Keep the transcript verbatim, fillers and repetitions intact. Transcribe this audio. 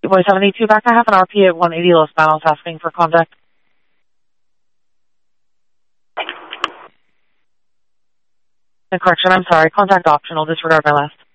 Boy seven eight two back. I have an R P at one eighty Los Banos asking for contact. And correction, I'm sorry. Contact optional. Disregard my last.